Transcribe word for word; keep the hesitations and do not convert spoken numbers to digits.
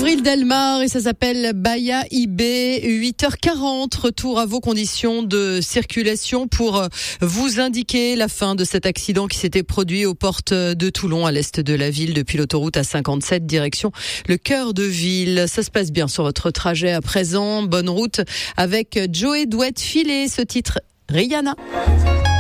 Avril Delmar et ça s'appelle Baya I B. huit heures quarante, retour à vos conditions de circulation pour vous indiquer la fin de cet accident qui s'était produit aux portes de Toulon, à l'est de la ville, depuis l'autoroute A cinquante-sept, direction le cœur de ville. Ça se passe bien sur votre trajet à présent. Bonne route avec Joey Douette Filet, ce titre Rihanna.